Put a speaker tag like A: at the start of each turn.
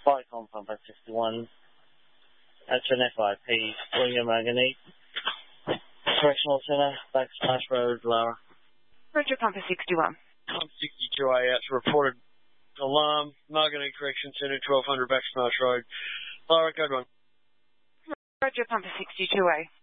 A: Vicom Pumper 61. That's an FIP, William Agony. Correctional Centre, Backsmash Road, Lara.
B: Roger, Pumper 61.
C: I'm 62A out to reported alarm, Margony Correction Centre, 1200 Backsmash Road. Lara, code 1.
B: Roger, Pumper 62A.